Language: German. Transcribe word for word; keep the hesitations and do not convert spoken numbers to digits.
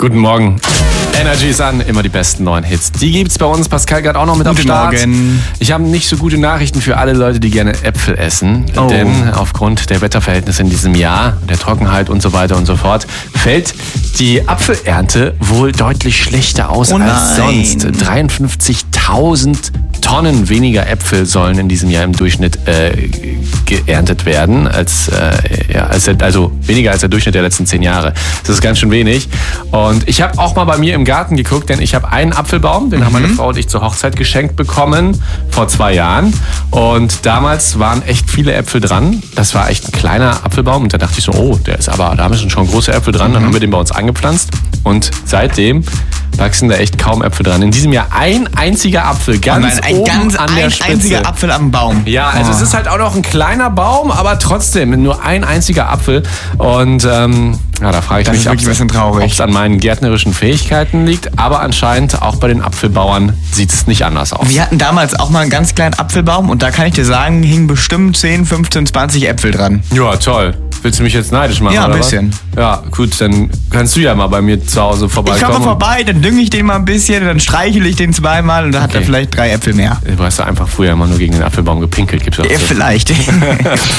Guten Morgen. Energy ist an, immer die besten neuen Hits. Die gibt's bei uns. Pascal gerade auch noch mit am Guten Start. Morgen. Ich habe nicht so gute Nachrichten für alle Leute, die gerne Äpfel essen. Oh. Denn aufgrund der Wetterverhältnisse in diesem Jahr, der Trockenheit und so weiter und so fort, fällt die Apfelernte wohl deutlich schlechter aus Oh als nein. sonst. dreiundfünfzigtausend Tonnen weniger Äpfel sollen in diesem Jahr im Durchschnitt äh, geerntet werden, als, äh, ja, als der, also weniger als der Durchschnitt der letzten zehn Jahre. Das ist ganz schön wenig. Und ich habe auch mal bei mir im Garten geguckt, denn ich habe einen Apfelbaum, den mhm. haben meine Frau und ich zur Hochzeit geschenkt bekommen, vor zwei Jahren. Und damals waren echt viele Äpfel dran. Das war echt ein kleiner Apfelbaum. Und da dachte ich so, oh, der ist aber, da müssen schon große Äpfel dran. Dann haben wir den bei uns angepflanzt. Und seitdem wachsen da echt kaum Äpfel dran. In diesem Jahr ein einziger Apfel, ganz oh nein, ein oben ganz an der ein Spitze. einziger Apfel am Baum. Ja, also oh. es ist halt auch noch ein kleiner Baum, aber trotzdem nur ein einziger Apfel. Und ähm, ja, da frage ich Das mich, ist wirklich ein bisschen traurig. ob es an meinen gärtnerischen Fähigkeiten liegt. Aber anscheinend auch bei den Apfelbauern sieht es nicht anders aus. Wir hatten damals auch mal einen ganz kleinen Apfelbaum und da kann ich dir sagen, hingen bestimmt zehn, fünfzehn, zwanzig Äpfel dran. Ja, toll. Willst du mich jetzt neidisch machen? Ja, ein oder bisschen. Was? Ja, gut, dann kannst du ja mal bei mir zu Hause vorbeikommen. Ich komme vorbei, dann dünge ich den mal ein bisschen, dann streichel ich den zweimal und dann hat Okay. er vielleicht drei Äpfel mehr. Du hast ja einfach früher immer nur gegen den Apfelbaum gepinkelt, gibt's auch Ja, so. vielleicht.